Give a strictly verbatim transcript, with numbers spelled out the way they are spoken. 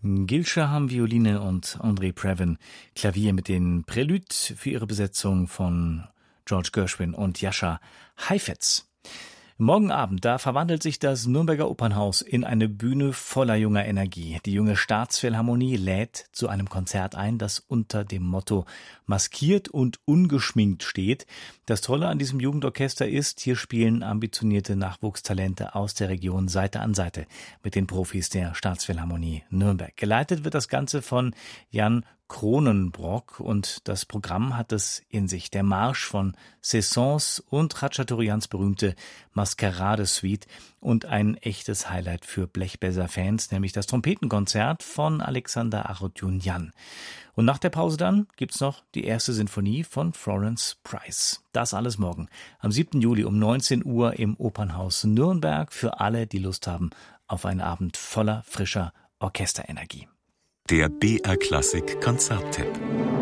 Gil Shaham Violine und André Previn Klavier mit den Prelude für ihre Besetzung von George Gershwin und Jascha Heifetz. Morgen Abend, da verwandelt sich das Nürnberger Opernhaus in eine Bühne voller junger Energie. Die junge Staatsphilharmonie lädt zu einem Konzert ein, das unter dem Motto maskiert und ungeschminkt steht. Das Tolle an diesem Jugendorchester ist, hier spielen ambitionierte Nachwuchstalente aus der Region Seite an Seite mit den Profis der Staatsphilharmonie Nürnberg. Geleitet wird das Ganze von Jan Kronenbrock und das Programm hat es in sich. Der Marsch von Cessons und Khachaturians berühmte Maskerade-Suite und ein echtes Highlight für Blechbläser-Fans, nämlich das Trompetenkonzert von Alexander Arodyounian. Und nach der Pause dann gibt's noch die erste Sinfonie von Florence Price. Das alles morgen am siebten Juli um neunzehn Uhr im Opernhaus Nürnberg für alle, die Lust haben auf einen Abend voller frischer Orchesterenergie. Der B R Klassik Konzerttipp.